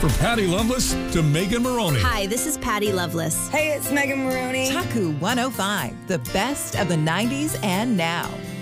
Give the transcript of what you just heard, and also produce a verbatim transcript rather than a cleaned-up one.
For Patty Loveless to Megan Maroney. Hi, this is Patty Loveless. Hey, it's Megan Maroney. Taku one oh five, the best of the nineties and now.